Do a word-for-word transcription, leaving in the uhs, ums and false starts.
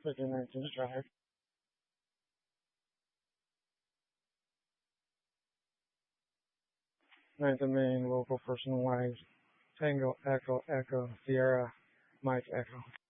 fifty nineteen Drive. Ninth and Main, local personalized. Tango Echo Echo Sierra Mike Echo.